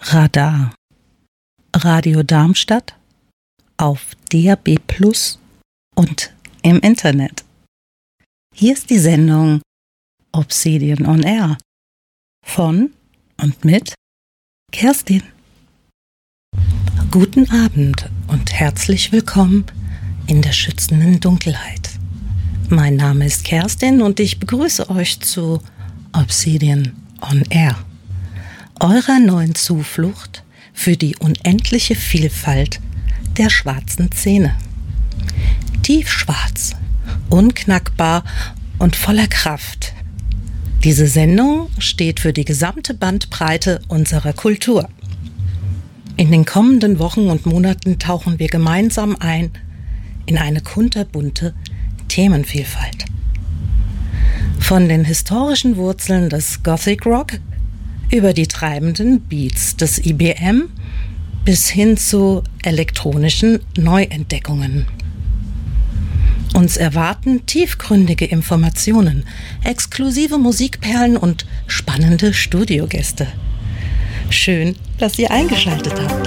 Radar. Radio Darmstadt auf DAB+ und im Internet. Hier ist die Sendung Obsidian on Air von und mit Kerstin. Guten Abend und herzlich willkommen in der schützenden Dunkelheit. Mein Name ist Kerstin und ich begrüße euch zu Obsidian on Air, eurer neuen Zuflucht für die unendliche Vielfalt der schwarzen Szene. Tiefschwarz, unknackbar und voller Kraft. Diese Sendung steht für die gesamte Bandbreite unserer Kultur. In den kommenden Wochen und Monaten tauchen wir gemeinsam ein in eine kunterbunte Themenvielfalt. Von den historischen Wurzeln des Gothic Rock über die treibenden Beats des IBM bis hin zu elektronischen Neuentdeckungen. Uns erwarten tiefgründige Informationen, exklusive Musikperlen und spannende Studiogäste. Schön, dass ihr eingeschaltet habt.